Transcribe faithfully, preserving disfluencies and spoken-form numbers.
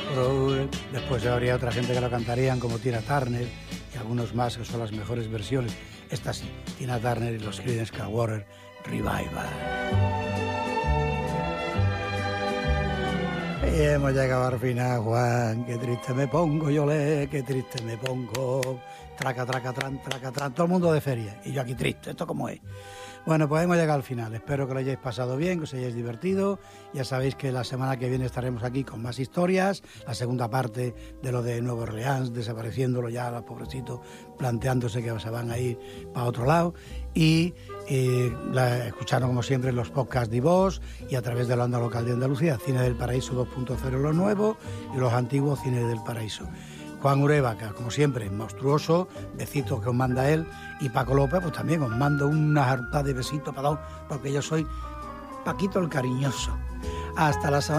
Road. Después habría otra gente que lo cantarían, como Tina Turner y algunos más que son las mejores versiones. Esta sí, Tina Turner y los Creedence Clearwater Revival. Y hemos llegado al final, Juan. Qué triste me pongo, yo le, qué triste me pongo. Traca, traca, tran, traca, tran. Todo el mundo de feria. Y yo aquí triste. ¿Esto cómo es? Bueno, pues hemos llegado al final. Espero que lo hayáis pasado bien, que os hayáis divertido. Ya sabéis que la semana que viene estaremos aquí con más historias. La segunda parte de lo de Nueva Orleans, desapareciéndolo ya, los pobrecitos, planteándose que se van a ir para otro lado. Y eh, la, escucharon, como siempre, los podcasts de iVox y a través de la onda local de Andalucía, Cine del Paraíso dos punto cero, los nuevos, y los antiguos Cine del Paraíso. Juan Urevaca, como siempre, monstruoso, besitos que os manda él, y Paco López, pues también os mando una harta de besitos para dos, porque yo soy Paquito el cariñoso. Hasta la semana.